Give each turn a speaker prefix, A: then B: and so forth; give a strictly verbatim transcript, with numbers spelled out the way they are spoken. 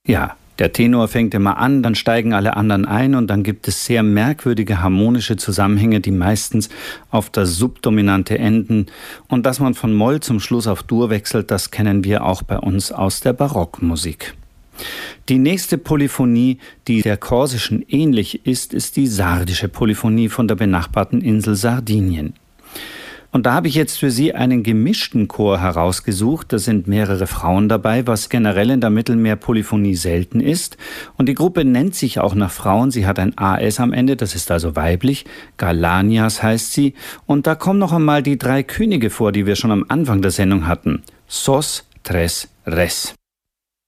A: Ja, der Tenor fängt immer an, dann steigen alle anderen ein und dann gibt es sehr merkwürdige harmonische Zusammenhänge, die meistens auf das Subdominante enden. Und dass man von Moll zum Schluss auf Dur wechselt, das kennen wir auch bei uns aus der Barockmusik. Die nächste Polyphonie, die der korsischen ähnlich ist, ist die sardische Polyphonie von der benachbarten Insel Sardinien. Und da habe ich jetzt für Sie einen gemischten Chor herausgesucht. Da sind mehrere Frauen dabei, was generell in der Mittelmeerpolyphonie selten ist. Und die Gruppe nennt sich auch nach Frauen. Sie hat ein A S am Ende, das ist also weiblich. Galanias heißt sie. Und da kommen noch einmal die drei Könige vor, die wir schon am Anfang der Sendung hatten. Sos, tres, res.